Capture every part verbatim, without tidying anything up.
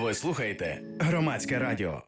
Ви слухаєте Громадське радіо.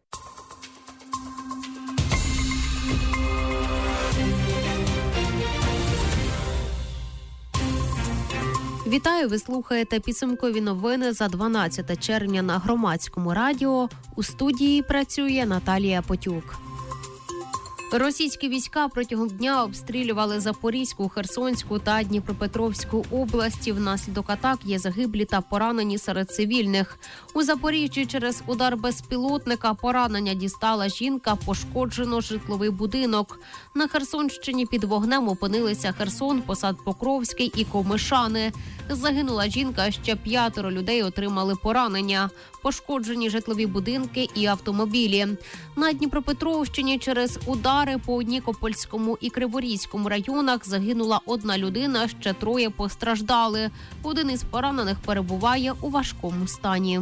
Вітаю, ви слухаєте підсумкові новини за дванадцяте червня на Громадському радіо. У студії працює Наталія Потюк. Російські війська протягом дня обстрілювали Запорізьку, Херсонську та Дніпропетровську області. Внаслідок атак є загиблі та поранені серед цивільних. У Запоріжжі через удар безпілотника поранення дістала жінка, пошкоджено житловий будинок. На Херсонщині під вогнем опинилися Херсон, Посад Покровський і Комишани. Загинула жінка, ще п'ятеро людей отримали поранення. Пошкоджені житлові будинки і автомобілі. На Дніпропетровщині через удари по Нікопольському і Криворізькому районах загинула одна людина, ще троє постраждали. Один із поранених перебуває у важкому стані.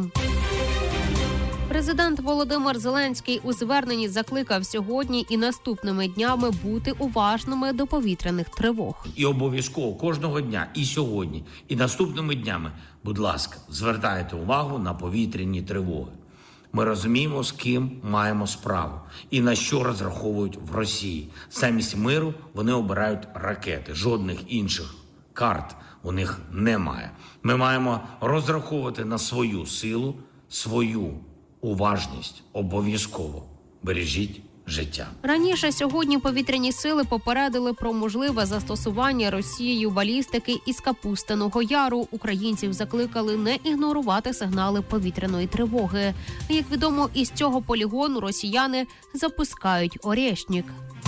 Президент Володимир Зеленський у зверненні закликав сьогодні і наступними днями бути уважними до повітряних тривог. І обов'язково кожного дня, і сьогодні, і наступними днями, будь ласка, звертайте увагу на повітряні тривоги. Ми розуміємо, з ким маємо справу і на що розраховують в Росії. Замість миру вони обирають ракети, жодних інших карт у них немає. Ми маємо розраховувати на свою силу, свою уважність. Обов'язково бережіть життя. Раніше сьогодні повітряні сили попередили про можливе застосування Росією балістики із Капустиного Яру. Українців закликали не ігнорувати сигнали повітряної тривоги. Як відомо, із цього полігону росіяни запускають «Орєшнік».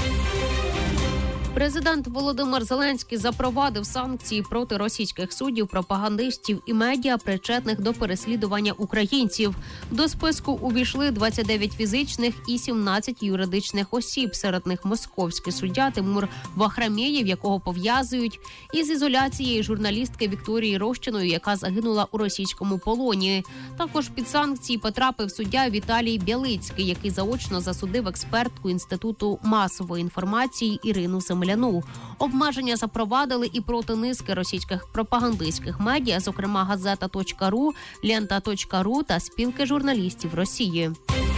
Президент Володимир Зеленський запровадив санкції проти російських суддів, пропагандистів і медіа, причетних до переслідування українців. До списку увійшли двадцять дев'ять фізичних і сімнадцять юридичних осіб. Серед них московський суддя Тимур Вахрамєєв, якого пов'язують із ізоляцією журналістки Вікторії Рощиної, яка загинула у російському полоні. Також під санкції потрапив суддя Віталій Бялицький, який заочно засудив експертку Інституту масової інформації Ірину Семеляну. Обмеження запровадили і проти низки російських пропагандистських медіа, зокрема газета.ру, лента.ру та спілки журналістів Росії.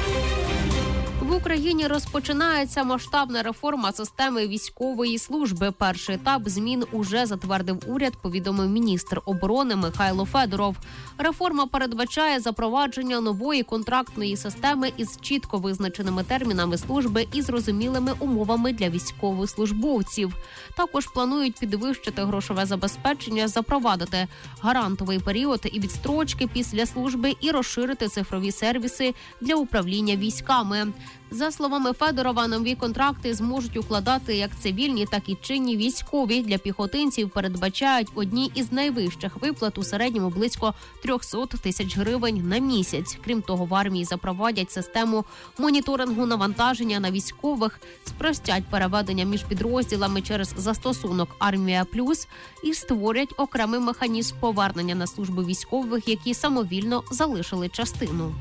В Україні розпочинається масштабна реформа системи військової служби. Перший етап змін уже затвердив уряд, повідомив міністр оборони Михайло Федоров. Реформа передбачає запровадження нової контрактної системи із чітко визначеними термінами служби і зрозумілими умовами для військовослужбовців. Також планують підвищити грошове забезпечення, запровадити гарантовий період і відстрочки після служби і розширити цифрові сервіси для управління військами. За словами Федорова, нові контракти зможуть укладати як цивільні, так і чинні військові. Для піхотинців передбачають одні із найвищих виплат, у середньому близько триста тисяч гривень на місяць. Крім того, в армії запровадять систему моніторингу навантаження на військових, спростять переведення між підрозділами через застосунок «Армія Плюс» і створять окремий механізм повернення на службу військових, які самовільно залишили частину.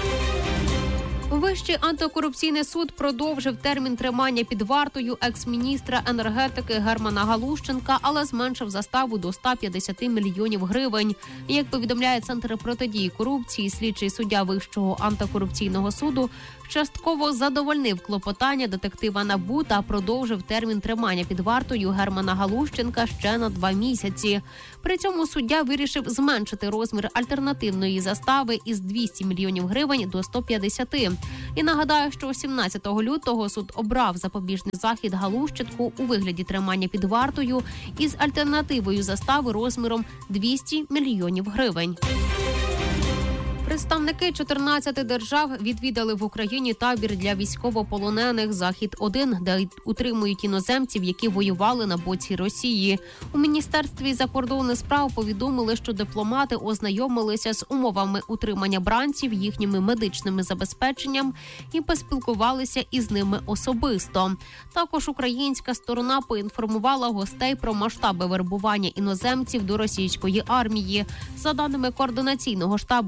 Вищий антикорупційний суд продовжив термін тримання під вартою екс-міністра енергетики Германа Галущенка, але зменшив заставу до ста п'ятдесяти мільйонів гривень. Як повідомляє Центр протидії корупції, слідчий суддя Вищого антикорупційного суду частково задовольнив клопотання детектива НАБУ та продовжив термін тримання під вартою Германа Галущенка ще на два місяці. При цьому суддя вирішив зменшити розмір альтернативної застави із двісті мільйонів гривень до ста п'ятдесяти. І нагадаю, що сімнадцятого лютого суд обрав запобіжний захід Галущенку у вигляді тримання під вартою із альтернативою застави розміром двісті мільйонів гривень. Представники чотирнадцяти держав відвідали в Україні табір для військовополонених «Захід один», де утримують іноземців, які воювали на боці Росії. У Міністерстві закордонних справ повідомили, що дипломати ознайомилися з умовами утримання бранців, їхніми медичними забезпеченням і поспілкувалися із ними особисто. Також українська сторона поінформувала гостей про масштаби вербування іноземців до російської армії. За даними Координаційного штабу із питань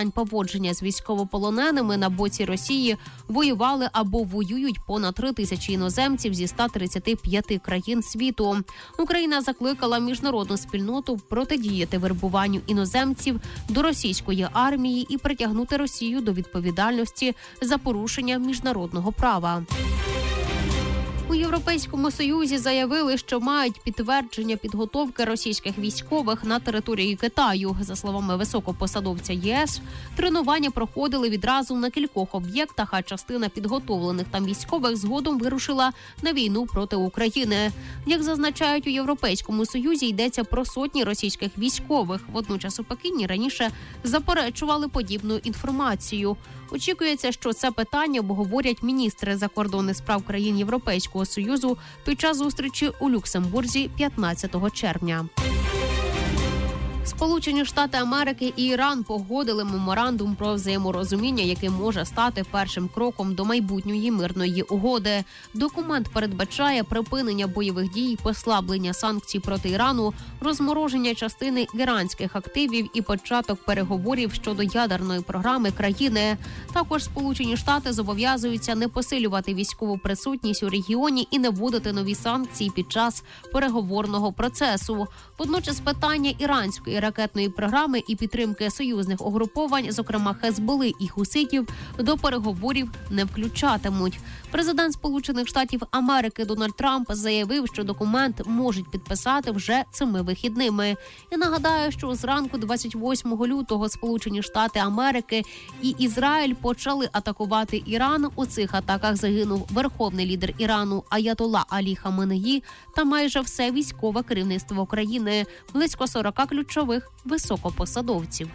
питань поводження з військовополоненими на боці Росії воювали або воюють понад три тисячі іноземців зі ста тридцяти п'яти країн світу. Україна закликала міжнародну спільноту протидіяти вербуванню іноземців до російської армії і притягнути Росію до відповідальності за порушення міжнародного права. У Європейському Союзі заявили, що мають підтвердження підготовки російських військових на території Китаю. За словами високопосадовця ЄС, тренування проходили відразу на кількох об'єктах, а частина підготовлених там військових згодом вирушила на війну проти України. Як зазначають у Європейському Союзі, йдеться про сотні російських військових. Водночас у Пекіні раніше заперечували подібну інформацію. Очікується, що це питання обговорять міністри закордонних справ країн Європейського Союзу під час зустрічі у Люксембурзі п'ятнадцятого червня. Сполучені Штати Америки і Іран погодили меморандум про взаєморозуміння, який може стати першим кроком до майбутньої мирної угоди. Документ передбачає припинення бойових дій, послаблення санкцій проти Ірану, розмороження частини іранських активів і початок переговорів щодо ядерної програми країни. Також Сполучені Штати зобов'язуються не посилювати військову присутність у регіоні і не вводити нові санкції під час переговорного процесу. Водночас питання іранської ракетної програми і підтримки союзних угруповань, зокрема Хезболи і хуситів, до переговорів не включатимуть. Президент Сполучених Штатів Америки Дональд Трамп заявив, що документ можуть підписати вже цими вихідними. І нагадаю, що зранку двадцять восьмого лютого Сполучені Штати Америки і Ізраїль почали атакувати Іран. У цих атаках загинув верховний лідер Ірану Аятолла Алі Хаменеї та майже все військове керівництво країни, близько сорока ключових високопосадовців.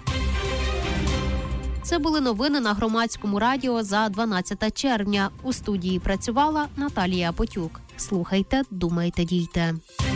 Це були новини на Громадському радіо за дванадцяте червня. У студії працювала Наталія Потюк. Слухайте, думайте, дійте.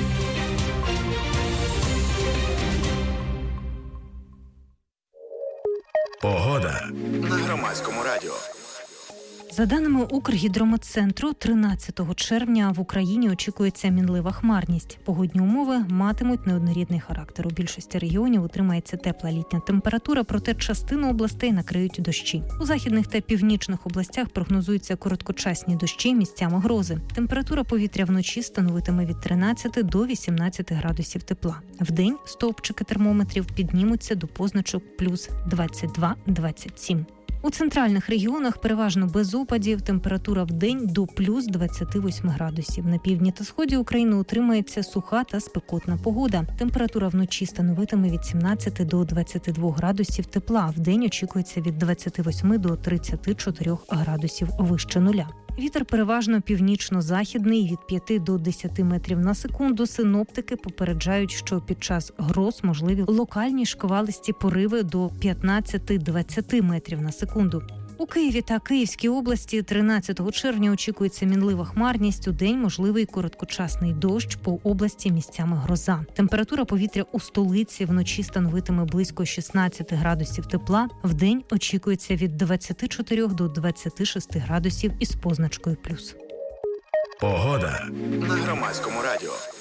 Погода на Громадському радіо. За даними Укргідрометцентру, тринадцятого червня в Україні очікується мінлива хмарність. Погодні умови матимуть неоднорідний характер. У більшості регіонів утримається тепла літня температура, проте частину областей накриють дощі. У західних та північних областях прогнозуються короткочасні дощі, місцями грози. Температура повітря вночі становитиме від тринадцяти до вісімнадцяти градусів тепла. Вдень стовпчики термометрів піднімуться до позначок плюс двадцять два - двадцять сім. У центральних регіонах переважно без опадів, температура в день до плюс двадцяти восьми градусів. На півдні та сході України утримається суха та спекотна погода. Температура вночі становитиме від сімнадцяти до двадцяти двох градусів тепла. В день очікується від двадцяти восьми до тридцяти чотирьох градусів вище нуля. Вітер переважно північно-західний від п'яти до десяти метрів на секунду. Синоптики попереджають, що під час гроз можливі локальні шквалисті пориви до п'ятнадцяти - двадцяти метрів на секунду. У Києві та Київській області тринадцятого червня очікується мінлива хмарність. Удень можливий короткочасний дощ, по області місцями гроза. Температура повітря у столиці вночі становитиме близько шістнадцяти градусів тепла. Вдень очікується від двадцяти чотирьох до двадцяти шести градусів із позначкою плюс. Погода на Громадському радіо.